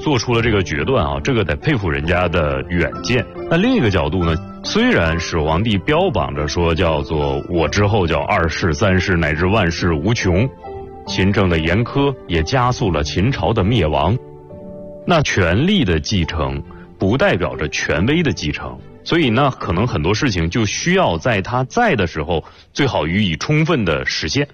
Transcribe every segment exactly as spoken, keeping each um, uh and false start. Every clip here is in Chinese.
做出了这个决断啊，这个得佩服人家的远见。那另一个角度呢，虽然始皇帝标榜着说叫做我之后叫二世三世乃至万世无穷，秦政的严苛也加速了秦朝的灭亡。那权力的继承不代表着权威的继承，所以呢，可能很多事情就需要在他在的时候，最好予以充分的实现。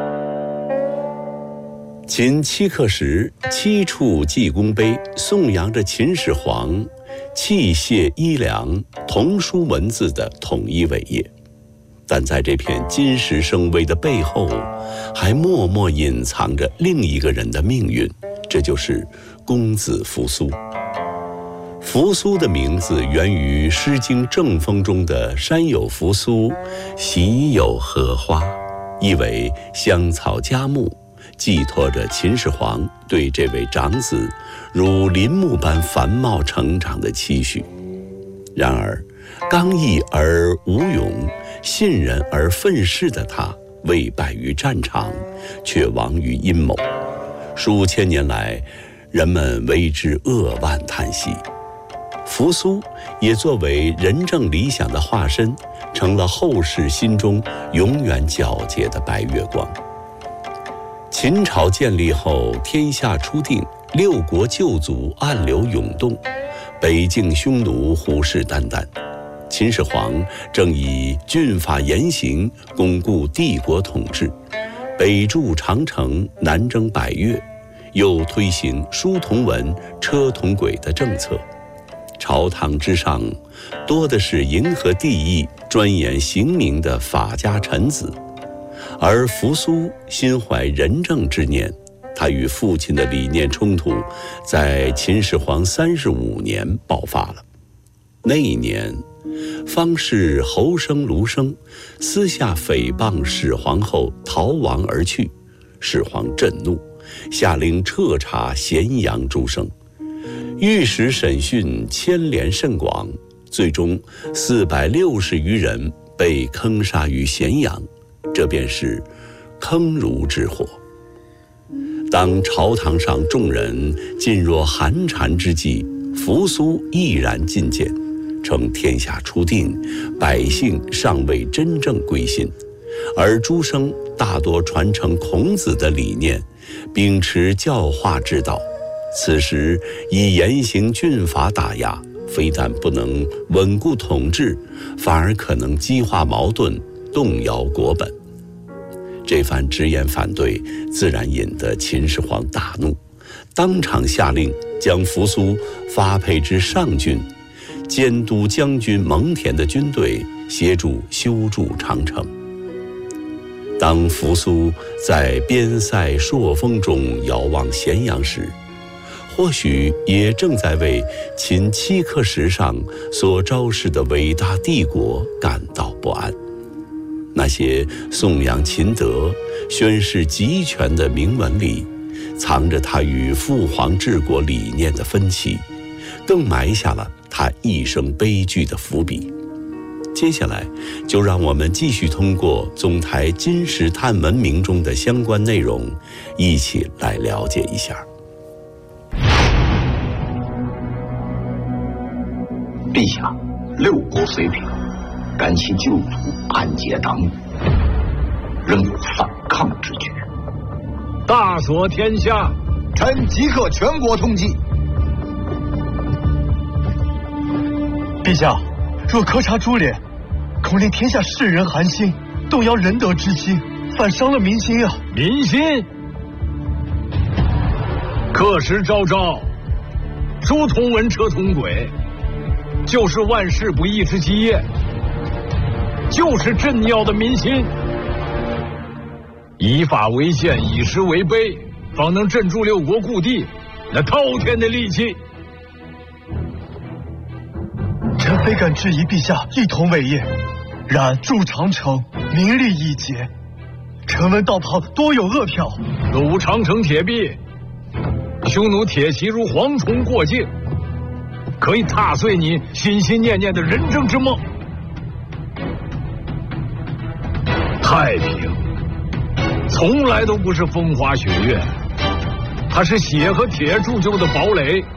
秦七刻石七处济功碑颂扬着秦始皇器械衣粮童书文字的统一伟业，但在这片金石生威的背后，还默默隐藏着另一个人的命运，这就是公子扶苏。扶苏的名字源于《诗经·正风》中的山有扶苏，喜有荷花，意为香草佳木，寄托着秦始皇对这位长子如林木般繁茂成长的期许。然而刚毅而无勇，信任而愤世的他，未败于战场，却亡于阴谋。数千年来，人们为之扼腕叹息。扶苏也作为仁政理想的化身，成了后世心中永远皎洁的白月光。秦朝建立后，天下初定，六国旧族暗流涌动，北境匈奴虎视眈眈。秦始皇正以峻法严刑巩固帝国统治，北筑长城，南征百越，又推行书同文、车同轨的政策。朝堂之上，多的是迎合帝意、钻研刑名的法家臣子，而扶苏心怀仁政之念，他与父亲的理念冲突在秦始皇三十五年爆发了。那一年，方士侯生、卢生私下诽谤始皇后逃亡而去，始皇震怒，下令彻查咸阳诸生。御史审讯牵连甚广，最终四百六十余人被坑杀于咸阳，这便是坑儒之祸。当朝堂上众人噤若寒蝉之际，扶苏毅然进谏，称天下初定，百姓尚未真正归心，而诸生大多传承孔子的理念，秉持教化之道，此时以严刑峻法打压，非但不能稳固统治，反而可能激化矛盾，动摇国本。这番直言反对，自然引得秦始皇大怒，当场下令将扶苏发配至上郡，监督将军蒙恬的军队，协助修筑长城。当扶苏在边塞朔风中遥望咸阳时，或许也正在为秦七刻石上所昭示的伟大帝国感到不安。那些颂扬秦德、宣示集权的铭文里，藏着他与父皇治国理念的分歧，更埋下了他一生悲剧的伏笔。接下来，就让我们继续通过总台金石探文明中的相关内容，一起来了解一下。 陛下，六国虽平，感其旧族暗结党羽，仍有反抗之举。 大所天下， 臣即刻全国通缉。陛下，若苛察株连，恐令天下世人寒心，动摇仁德之心，反伤了民心啊！ 民心？刻石昭昭，书同文，车同轨，就是万事不义之基业，就是镇要的民心。以法为鉴，以实为碑，方能镇住六国故地那滔天的戾气。 臣非敢质疑陛下一统伟业，然筑长城，名利已竭，臣闻道旁多有恶票。 若无长城铁壁，匈奴铁骑如蝗虫过境，可以踏碎你心心念念的仁政之梦。太平从来都不是风花雪月，它是血和铁铸就的堡垒。